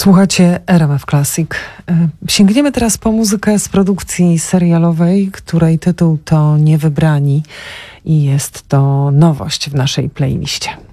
Słuchacie RMF Classic. Sięgniemy teraz po muzykę z produkcji serialowej, której tytuł to Niewybrani i jest to nowość w naszej playliście.